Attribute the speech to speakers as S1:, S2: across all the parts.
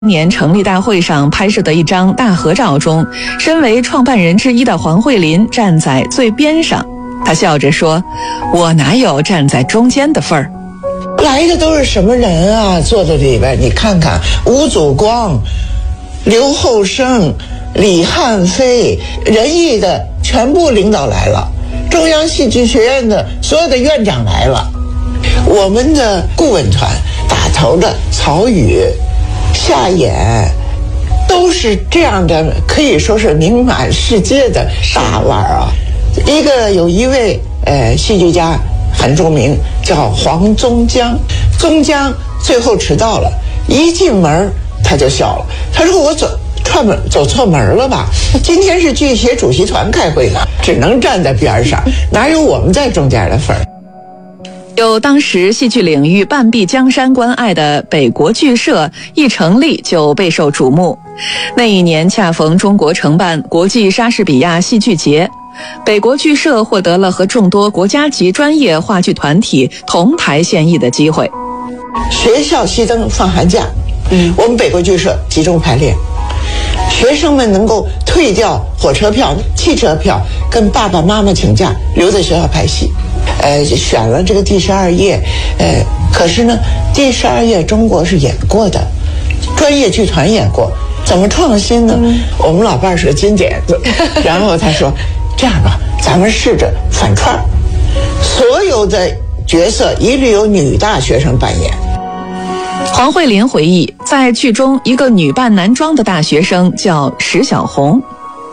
S1: 年成立大会上拍摄的一张大合照中，身为创办人之一的黄慧琳站在最边上。她笑着说：“我哪有站在中间的份儿？”
S2: 来的都是什么人啊？坐在里边，你看看吴祖光、刘厚生、李汉飞，人艺的全部领导来了，中央戏剧学院的所有的院长来了，我们的顾问团打头的曹禺、夏衍，都是这样的，可以说是名满世界的大腕啊。有一位戏剧家很著名，叫黄宗江。宗江最后迟到了，一进门他就笑了，他说：“我走错门了吧？今天是剧协主席团开会呢，只能站在边上，哪有我们在中间的份儿？”
S1: 有当时戏剧领域半壁江山关爱的北国剧社一成立就备受瞩目。那一年恰逢中国承办国际莎士比亚戏剧节，北国剧社获得了和众多国家级专业话剧团体同台献艺的机会。
S2: 学校熄灯放寒假，我们北国剧社集中排练，学生们能够退掉火车票、汽车票，跟爸爸妈妈请假留在学校拍戏。选了这个第12页，可是呢，第12页中国是演过的，专业剧团演过，怎么创新呢？我们老伴是个金点子，然后他说：“这样吧，咱们试着反串，所有的角色一律由女大学生扮演。”
S1: 黄慧琳回忆，在剧中一个女扮男装的大学生叫石小红。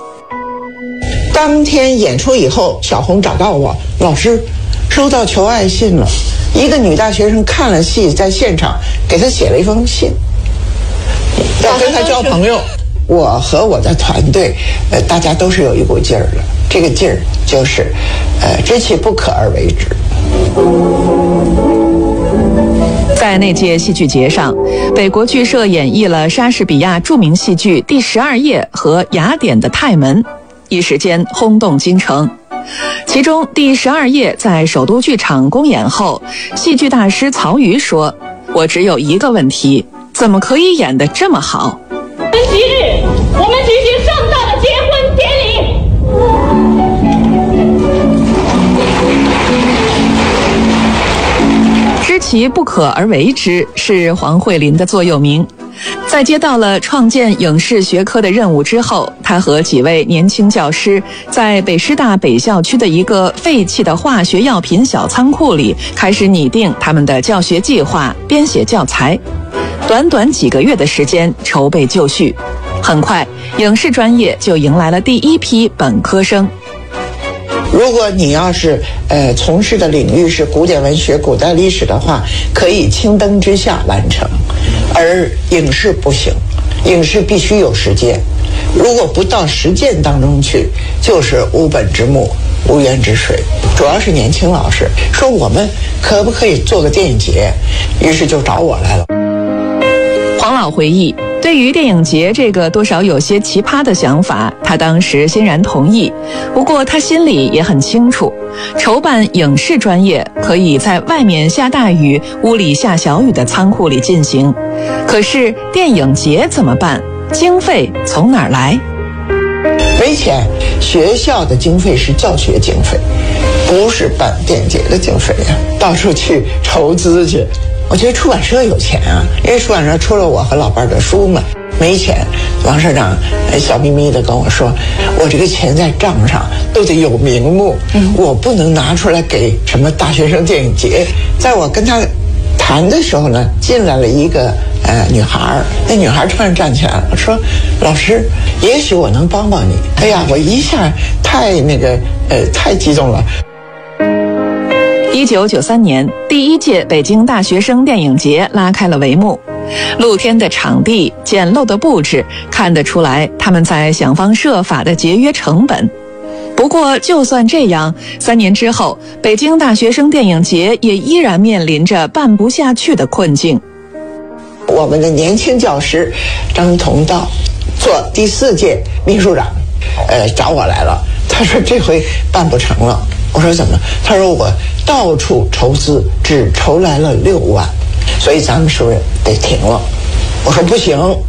S2: 当天演出以后，小红找到我，老师，收到求爱信了。一个女大学生看了戏，在现场给她写了一封信，要跟她交朋友。我和我的团队，大家都是有一股劲儿的，这个劲儿就是，知其不可而为之。
S1: 在那届戏剧节上，北国剧社演绎了莎士比亚著名戏剧《第12页》和雅典的《泰门》，一时间轰动京城。其中《第12页》在首都剧场公演后，戏剧大师曹禺说：“我只有一个问题，怎么可以演得这么好？”
S3: 即日，我们举行盛大的结婚典礼。
S1: 知其不可而为之是黄慧琳的座右铭。在接到了创建影视学科的任务之后，她和几位年轻教师在北师大北校区的一个废弃的化学药品小仓库里开始拟定他们的教学计划，编写教材。短短几个月的时间筹备就绪，很快影视专业就迎来了第一批本科生。
S2: 如果你要是从事的领域是古典文学、古代历史的话，可以青灯之下完成，而影视不行，影视必须有实践，如果不到实践当中去，就是无本之木，无源之水。主要是年轻老师说我们可不可以做个电影节，于是就找我来了。
S1: 黄老回忆，对于电影节这个多少有些奇葩的想法，他当时欣然同意。不过他心里也很清楚，筹办影视专业可以在外面下大雨、屋里下小雨的仓库里进行，可是电影节怎么办？经费从哪儿来？
S2: 没钱，学校的经费是教学经费，不是办电影节的经费呀，到处去筹资去。我觉得出版社有钱啊，因为出版社出了我和老伴的书嘛。没钱，王社长笑眯眯的跟我说：“我这个钱在账上都得有名目，我不能拿出来给什么大学生电影节。”在我跟他谈的时候呢，进来了一个女孩，那女孩突然站起来了，说：“老师，也许我能帮帮你。”哎呀，我一下太激动了。
S1: 1993年，第一届北京大学生电影节拉开了帷幕。露天的场地，简陋的布置，看得出来他们在想方设法地节约成本。不过就算这样，3年之后，北京大学生电影节也依然面临着办不下去的困境。
S2: 我们的年轻教师张同道做第4届秘书长，找我来了。他说这回办不成了。我说怎么？他说我到处筹资，只筹来了6万，所以咱们是不是得停了？我说不行，